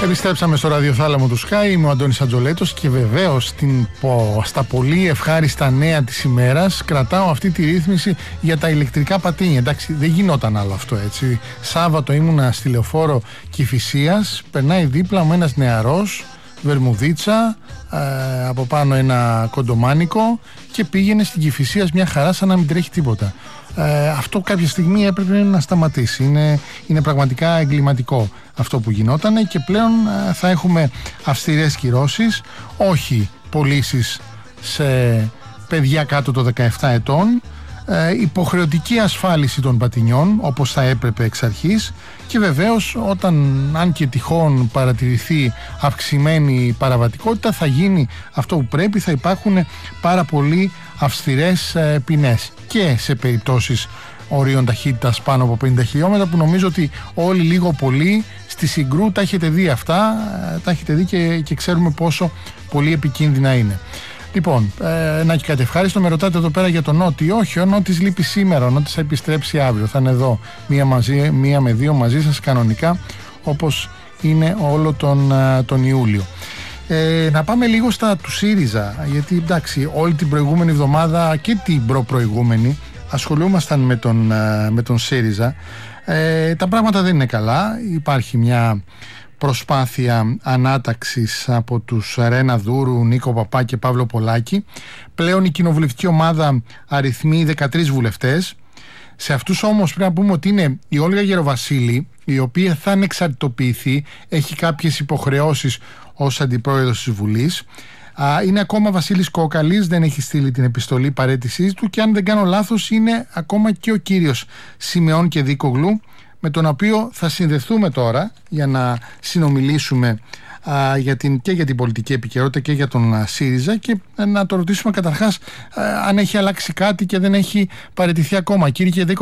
Επιστρέψαμε στο ραδιοθάλαμο του Sky, είμαι ο Αντώνης Αντζολέτος και βεβαίως στα πολύ ευχάριστα νέα της ημέρας κρατάω αυτή τη ρύθμιση για τα ηλεκτρικά πατίνια. Εντάξει, δεν γινόταν άλλο αυτό, έτσι. Σάββατο ήμουνα στη λεωφόρο Κηφισίας, περνάει δίπλα μου ένας νεαρός, βερμουδίτσα, από πάνω ένα κοντομάνικο και πήγαινε στην Κηφισίας μια χαρά σαν να μην τρέχει τίποτα. Αυτό κάποια στιγμή έπρεπε να σταματήσει. Είναι πραγματικά εγκληματικό αυτό που γινότανε και πλέον θα έχουμε αυστηρές κυρώσεις, όχι πωλήσεις σε παιδιά κάτω των 17 ετών, υποχρεωτική ασφάλιση των πατινιών όπως θα έπρεπε εξ αρχής και βεβαίως αν και τυχόν παρατηρηθεί αυξημένη παραβατικότητα θα γίνει αυτό που πρέπει, θα υπάρχουν πάρα πολύ αυστηρές ποινές και σε περιπτώσεις ορίων ταχύτητας πάνω από 50 χιλιόμετρα που νομίζω ότι όλοι λίγο πολύ στη Συγκρού τα έχετε δει αυτά, τα έχετε δει και ξέρουμε πόσο πολύ επικίνδυνα είναι. Λοιπόν, να και κάτι ευχάριστο, με ρωτάτε εδώ πέρα για τον Νότι. Όχι, ο Νότης λείπει σήμερα, ο Νότης θα επιστρέψει αύριο, θα είναι εδώ μία με δύο μαζί σας κανονικά όπως είναι όλο τον Ιούλιο. Να πάμε λίγο στα του ΣΥΡΙΖΑ, γιατί εντάξει όλη την προηγούμενη εβδομάδα και την προπροηγούμενη ασχολούμασταν με τον ΣΥΡΙΖΑ. Τα πράγματα δεν είναι καλά, υπάρχει μια προσπάθεια ανάταξης από τους Ρένα Δούρου, Νίκο Παπά και Παύλο Πολάκη. Πλέον η κοινοβουλευτική ομάδα αριθμεί 13 βουλευτές. Σε αυτούς όμως πρέπει να πούμε ότι είναι η Όλγα Γεροβασίλη, η οποία θα ανεξαρτητοποιηθεί, έχει κάποιες υποχρεώσεις ως αντιπρόεδρος της Βουλής. Είναι ακόμα Βασίλης Κόκαλης, δεν έχει στείλει την επιστολή παραίτησής του και αν δεν κάνω λάθος είναι ακόμα και ο κύριος Σιμεών Κεδίκογλου, με τον οποίο θα συνδεθούμε τώρα για να συνομιλήσουμε και για την πολιτική επικαιρότητα και για τον ΣΥΡΙΖΑ και να το ρωτήσουμε καταρχάς αν έχει αλλάξει κάτι και δεν έχει παραιτηθεί ακόμα. Κύριε